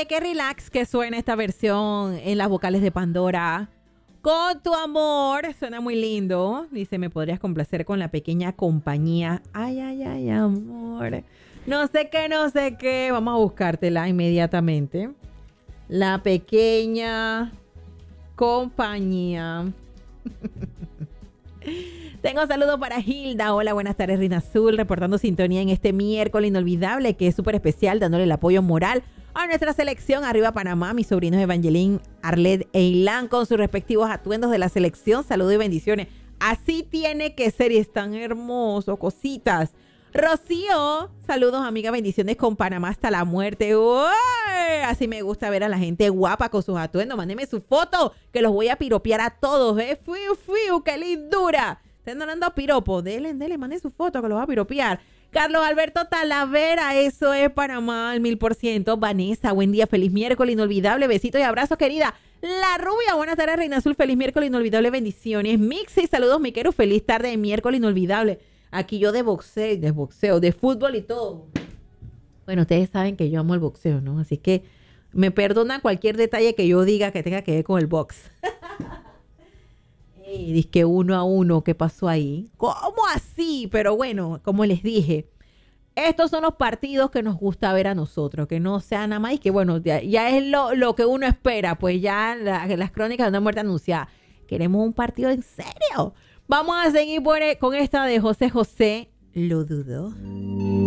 qué relax que suena esta versión en las vocales de Pandora. Con tu amor, suena muy lindo. Dice, me podrías complacer con la pequeña compañía. Ay, ay, ay, amor. No sé qué, no sé qué. Vamos a buscártela inmediatamente. La pequeña compañía. Tengo saludos para Hilda. Hola, buenas tardes, Reina Azul. Reportando sintonía en este miércoles inolvidable que es súper especial, dándole el apoyo moral a nuestra selección. Arriba Panamá, mis sobrinos Evangeline, Arlet e Ilan con sus respectivos atuendos de la selección. Saludos y bendiciones. Así tiene que ser y es tan hermoso, cositas. Rocío, saludos amiga, bendiciones con Panamá hasta la muerte. ¡Uy! Así me gusta ver a la gente guapa con sus atuendos. Mándeme su foto que los voy a piropear a todos. ¡Fiu, fiu! ¡Qué lindura! Están dando piropo. Dele, manden su foto que los va a piropear. Carlos Alberto Talavera, eso es Panamá al 1000%. Vanessa, buen día, feliz miércoles inolvidable. Besitos y abrazos, querida. La Rubia, buenas tardes, Reina Azul, feliz miércoles inolvidable, bendiciones. Mixi, saludos, Miquero, feliz tarde de miércoles inolvidable. Aquí yo de boxeo, de fútbol y todo. Bueno, ustedes saben que yo amo el boxeo, ¿no? Así que me perdona cualquier detalle que yo diga que tenga que ver con el box. Dice que 1-1, ¿qué pasó ahí? ¿Cómo así? Pero bueno, como les dije, estos son los partidos que nos gusta ver a nosotros, que no sean nada más y que bueno, ya es lo que uno espera, pues ya las crónicas de una muerte anunciada. Queremos un partido en serio. Vamos a seguir con esta de José José, lo dudo.